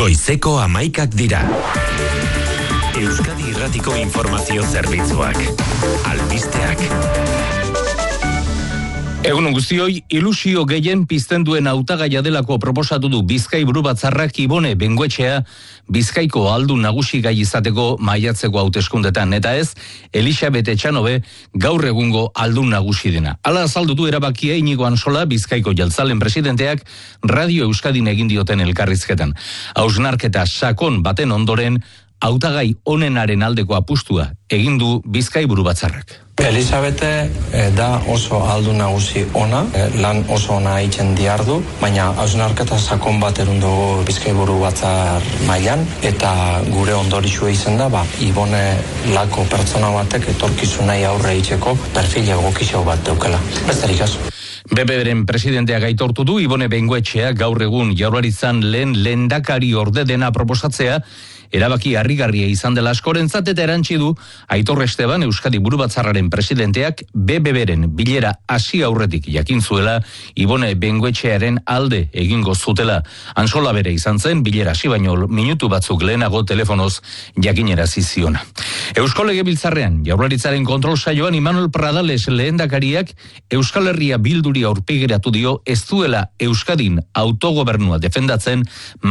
Goizeko 11 dira. Euskadi Irratiko Informazio Zerbitzuak. Albisteak. Egun guztioi, ilusio gehien pizten duen hautagaia delako proposatu du Bizkai Buru Batzarrak Ibone Bengoetxea Bizkaiko aldun nagusi gai izateko maiatzeko hauteskundetan, eta ez Elisabet Etxanobe gaur egungo aldun nagusi dena. Hala azaldu du erabakia Inigo Ansola Bizkaiko Jeltzalen presidenteak Radio Euskadin egin dioten elkarrizketan. Hausnarketa sakon baten ondoren hautagai onenaren aldeko apustua egin du Bizkai Buru Batzarrak. Elisabete da oso aldun nagusi ona, lan oso ona egiten diardu, baina hausnarketa sakon bat erun dugu Bizkai Buru Batzar mailan, eta gure ondorixua izan da, Ibone lako pertsona batek etorkizunai aurre egiteko perfil egokixo bat daukela. Besterik ez. BBBren presidenteak aitortu du Ibone Bengoetxea gaur egun Jaurlaritzan lehendakari orde dena proposatzea, erabaki harrigarria izan dela askorentzat, eta erantsi du Aitor Esteban Euskadi Buru Batzarraren presidenteak BBBren bilera hasi aurretik jakin zuela Ibone Bengoetxearen alde egingo zutela. Ansola bere izan zen bilera hasi baino minutu batzuk lehenago telefonoz jakinarazi ziona. Eusko Legebiltzarrean Jaurlaritzaren kontrol saioan Imanol Pradales lehendakariak Euskal Herria Bilduri aurpegiratu dio ez duela Euskadin autogobernua defendatzen